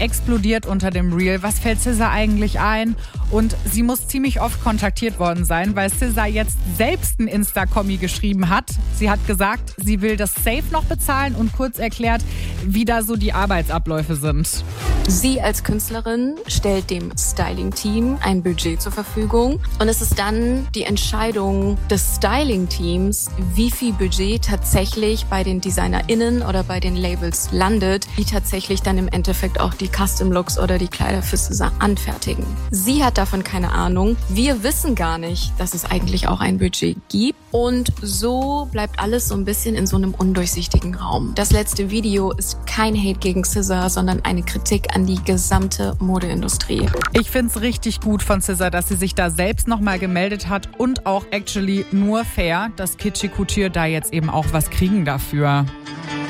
explodiert unter dem Reel. Was fällt SZA eigentlich ein? Und sie muss ziemlich oft kontaktiert worden sein, weil SZA jetzt selbst ein Insta-Kommi geschrieben hat. Sie hat gesagt, sie will das safe noch bezahlen und kurz erklärt, wie da so die Arbeitsabläufe sind. Sie als Künstlerin stellt dem Styling-Team ein Budget zur Verfügung und es ist dann die Entscheidung des Styling-Teams, wie viel Budget tatsächlich bei den DesignerInnen oder bei den Labels landet, die tatsächlich dann im Endeffekt auch die Custom-Looks oder die Kleider für SZA anfertigen. Sie hat davon keine Ahnung. Wir wissen gar nicht, dass es eigentlich auch ein Budget gibt und so bleibt alles so ein bisschen in so einem undurchsichtigen Raum. Das letzte Video ist kein Hate gegen SZA, sondern eine Kritik an die gesamte Modeindustrie. Ich find's richtig gut von SZA, dass sie sich da selbst nochmal gemeldet hat und auch actually nur fair, dass Kitschy Couture da jetzt eben auch was kriegen dafür.